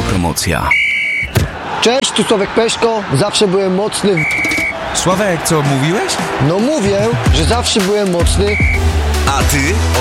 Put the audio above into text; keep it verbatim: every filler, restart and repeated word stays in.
promocja. Cześć, tu Sławek Peszko. Zawsze byłem mocny w... Sławek, co mówiłeś? No mówię, że zawsze byłem mocny. A ty?